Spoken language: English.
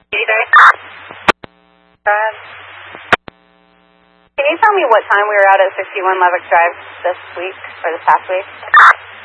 Can you tell me what time we were out at 61 Levick Drive this week, or this past week?